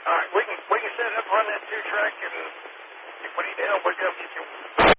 All right, we can set it up, run that 2-track, and if we need help, we'll come get you.